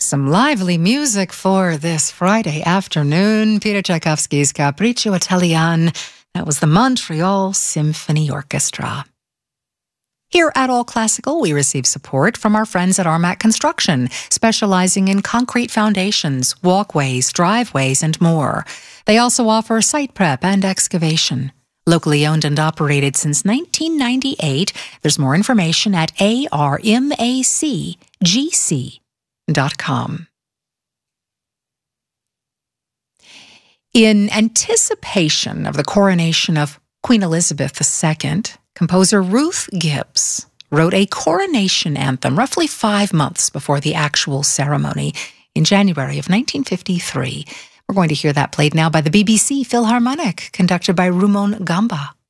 Some lively music for this Friday afternoon. Peter Tchaikovsky's Capriccio Italian. That was the Montreal Symphony Orchestra. Here at All Classical, we receive support from our friends at Armac Construction, specializing in concrete foundations, walkways, driveways, and more. They also offer site prep and excavation. Locally owned and operated since 1998. There's more information at armacgc.com. In anticipation of the coronation of Queen Elizabeth II, composer Ruth Gibbs wrote a coronation anthem roughly 5 months before the actual ceremony in January of 1953. We're going to hear that played now by the BBC Philharmonic, conducted by Rumon Gamba.